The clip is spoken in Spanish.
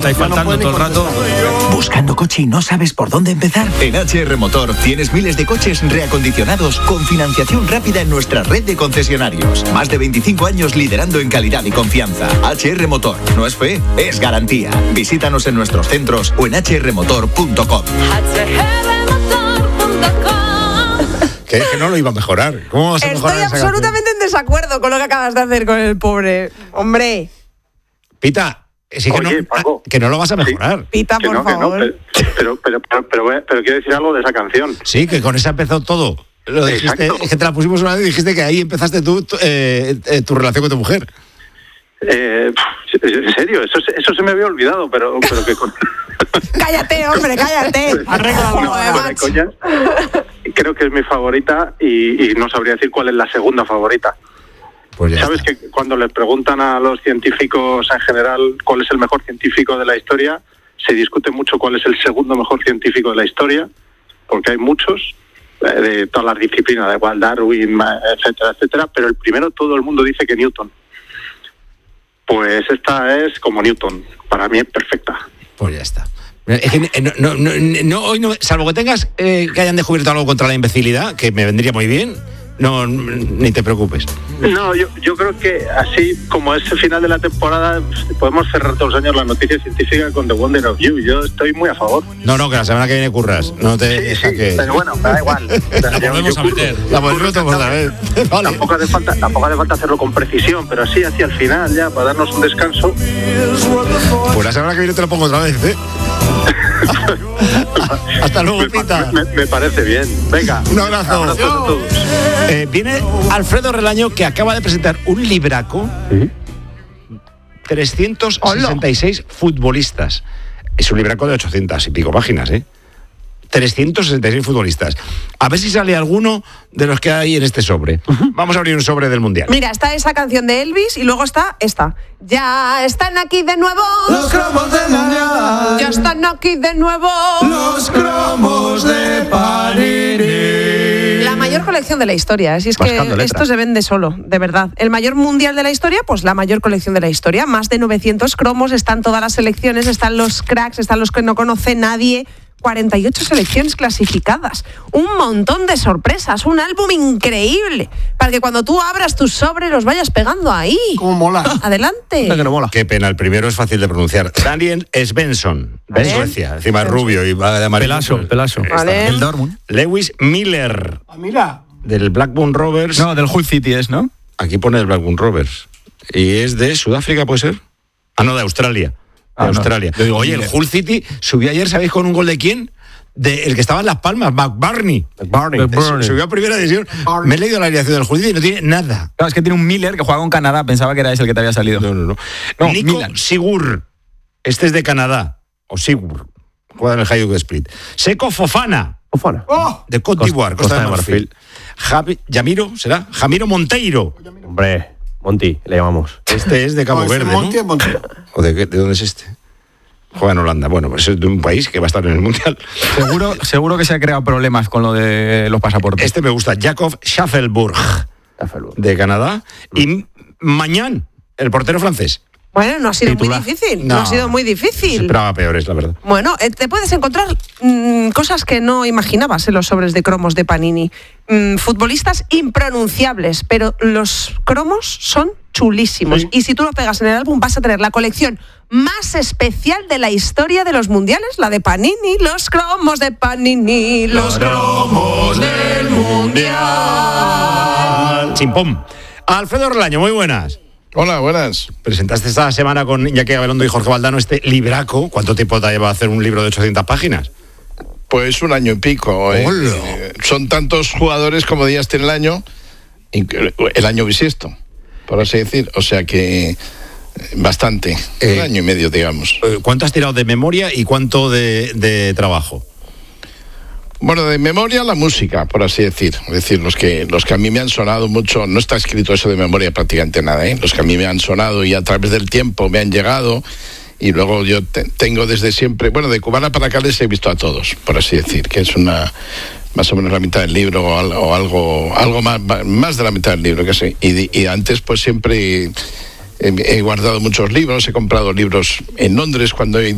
estáis faltando todo el rato. ¿Buscando coche y no sabes por dónde empezar? En HR Motor tienes miles de coches reacondicionados con financiación rápida en nuestra red de concesionarios. Más de 25 años liderando en calidad y confianza. HR Motor. No es fe, es garantía. Visítanos en nuestros centros o en hrmotor.com. Que no lo iba a mejorar. ¿Cómo vas a mejorar? Estoy absolutamente en desacuerdo con lo que acabas de hacer con el pobre hombre. Pita, sí que, oye, Paco, que no lo vas a mejorar. Sí. Pita, por favor. Pero quiero decir algo de esa canción. Sí, que con esa empezó todo. Lo dijiste, es que te la pusimos una vez y dijiste que ahí empezaste tú tu relación con tu mujer. En serio, eso se me había olvidado, pero que con... Cállate, hombre, cállate. Coñas, creo que es mi favorita y no sabría decir cuál es la segunda favorita. Pues ¿Sabes que cuando les preguntan a los científicos en general cuál es el mejor científico de la historia, se discute mucho cuál es el segundo mejor científico de la historia? Porque hay muchos de todas las disciplinas, da igual, Darwin, etcétera, etcétera, pero el primero todo el mundo dice que Newton. Pues esta es como Newton, para mí es perfecta. Pues ya está. Es que hoy no, salvo que tengas que hayan descubierto algo contra la imbecilidad, que me vendría muy bien, no, ni te preocupes. No, yo creo que así como es el final de la temporada, podemos cerrar todos los años la noticia científica con The Wonder of You. Yo estoy muy a favor. No, que la semana que viene curras. No te sí, pero bueno, me da igual. La volvemos a meter. La volvemos a ver. Vale. Tampoco hace falta hacerlo con precisión, pero sí hacia el final ya, para darnos un descanso. Pues la semana que viene te lo pongo otra vez, ¿eh? Hasta luego, Pita. Me parece bien. Venga, un abrazo. A todos. Viene Alfredo Relaño, que acaba de presentar un libraco. 366 futbolistas. Es un libraco de 800 y pico páginas, 366 futbolistas. A ver si sale alguno de los que hay en este sobre. Vamos a abrir un sobre del Mundial. Mira, está esa canción de Elvis y luego está esta. Ya están aquí de nuevo los cromos del Mundial. Ya están aquí de nuevo los cromos de Panini. La mayor colección de la historia. Si es que esto se vende solo, de verdad. El mayor mundial de la historia, pues la mayor colección de la historia. Más de 900 cromos, están todas las selecciones, están los cracks, están los que no conoce nadie. 48 selecciones clasificadas, un montón de sorpresas, un álbum increíble, para que cuando tú abras tus sobres los vayas pegando ahí. ¿Cómo mola? Adelante. Que no mola. Qué pena, el primero es fácil de pronunciar. Daniel Svensson, de Suecia, encima es rubio y va de amarillo. Pelazo. Vale. El Dortmund. Lewis Miller. Mira. Del Blackburn Rovers. No, del Hull City es, ¿no? Aquí pone el Blackburn Rovers. ¿Y es de Sudáfrica, puede ser? No, de Australia. Australia. No. Oye, el Hull City subió ayer, ¿sabéis con un gol de quién? El que estaba en Las Palmas, McBurney. Subió a primera división. Me he leído la alineación del Hull City y no tiene nada. Claro, es que tiene un Miller que juega con Canadá. Pensaba que era ese el que te había salido. No. Nico Milan. Sigur. Este es de Canadá. O Sigur. Juega en el Hajduk Split. Seco Fofana. De Côte d'Ivoire, Costa de Marfil. Yamiro, ¿será? Jamiro Monteiro. Hombre, Monty, le llamamos. Este es de Cabo Verde, ¿no? ¿O de dónde es este? Juega en Holanda. Bueno, pues es de un país que va a estar en el Mundial. Seguro que se ha creado problemas con lo de los pasaportes. Este me gusta. Jakob Schaffelburg, de Canadá. Y Mañán, el portero francés. Bueno, no ha sido muy difícil. No ha sido muy difícil. Se esperaba peores, la verdad. Bueno, te puedes encontrar cosas que no imaginabas en los sobres de cromos de Panini. Futbolistas impronunciables, pero los cromos son chulísimos. Sí. Y si tú lo pegas en el álbum vas a tener la colección más especial de la historia de los mundiales, la de Panini, los cromos de Panini, los cromos del mundial. Chimpón. Alfredo Relaño, muy buenas. Hola, buenas. Presentaste esta semana con Iñaki Gabilondo y Jorge Valdano este libraco. ¿Cuánto tiempo te lleva a hacer un libro de 800 páginas? Pues 1 año y pico. Son tantos jugadores como días tiene el año bisiesto, por así decir. O sea que bastante. 1 año y medio, digamos. ¿Cuánto has tirado de memoria y cuánto de trabajo? Bueno, de memoria la música, por así decir. Es decir, los que a mí me han sonado mucho, no está escrito eso de memoria prácticamente nada, Los que a mí me han sonado y a través del tiempo me han llegado. Y luego yo tengo desde siempre, bueno, de Cubana para acá les he visto a todos, por así decir, que es más o menos la mitad del libro o algo más de la mitad del libro, que sé. Y antes pues siempre he guardado muchos libros, he comprado libros en Londres cuando he